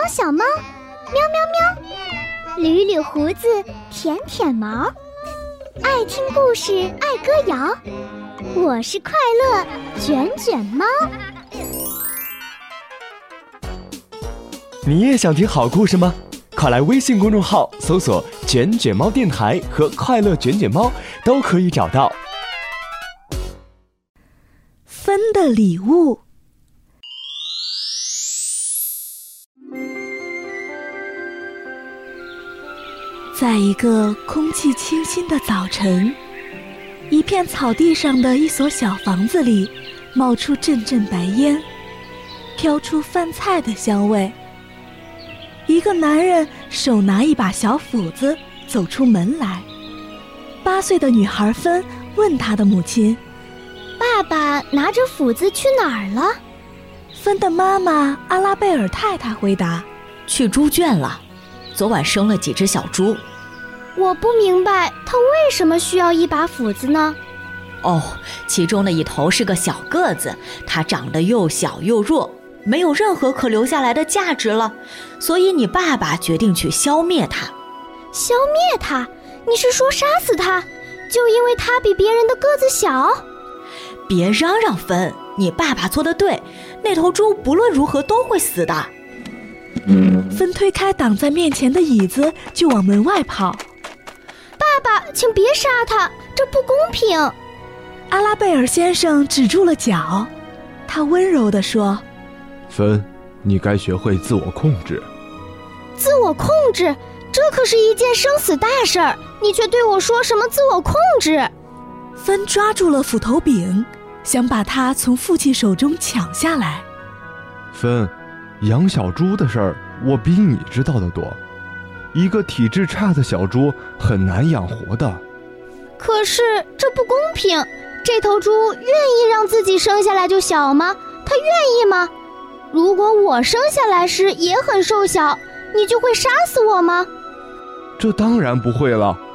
小猫，喵喵喵，捋捋胡子，舔舔毛，爱听故事，爱歌谣。我是快乐卷卷猫。 你也想听好故事吗？快来微信公众号搜索卷卷猫电台和快乐卷卷猫，都可以找到。 分的礼物。在一个空气清新的早晨，一片草地上的一所小房子里冒出阵阵白烟，飘出饭菜的香味。一个男人手拿一把小斧子走出门来。8岁的女孩芬问她的母亲： 爸爸拿着斧子去哪儿了？ 芬的妈妈阿拉贝尔太太回答： 去猪圈了，昨晚生了几只小猪。 我不明白他为什么需要一把斧子呢？ 其中的一头是个小个子，它长得又小又弱，没有任何可留下来的价值了，所以你爸爸决定去消灭它。 消灭它？你是说杀死它？就因为它比别人的个子小？ 别嚷嚷芬，你爸爸做得对，那头猪不论如何都会死的。 芬推开挡在面前的椅子就往门外跑。 爸爸，请别杀它，这不公平。 阿拉贝尔先生止住了脚，他温柔地说： 芬，你该学会自我控制。 自我控制？这可是一件生死大事儿，你却对我说什么自我控制？ 芬抓住了斧头柄，想把它从父亲手中抢下来。 芬，养小猪的事儿我比你知道的多，一个体质差的小猪很难养活的。 可是这不公平，这头猪愿意让自己生下来就小吗？它愿意吗？如果我生下来时也很瘦小，你就会杀死我吗？ 这当然不会了，